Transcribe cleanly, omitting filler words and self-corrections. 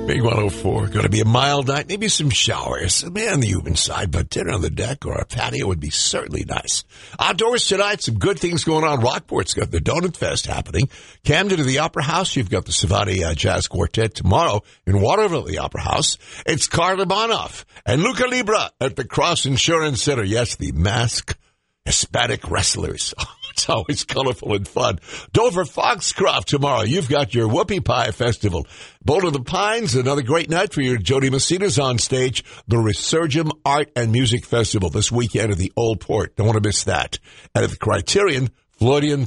Big 104. Going to be a mild night, maybe some showers. Maybe on the humid side, but dinner on the deck or a patio would be certainly nice. Outdoors tonight, some good things going on. Rockport's got the Donut Fest happening. Camden at the Opera House. You've got the Savati Jazz Quartet tomorrow in Waterville at the Opera House. It's Carl Ivanov and Luca Libra at the Cross Insurance Center. Yes, the masked Hispanic wrestlers. It's always colorful and fun. Dover Foxcroft tomorrow. You've got your Whoopie Pie Festival. Boulder the Pines, another great night for your Jody Messina's on stage. The Resurgam Art and Music Festival this weekend at the Old Port. Don't want to miss that. And at the Criterion, Floridian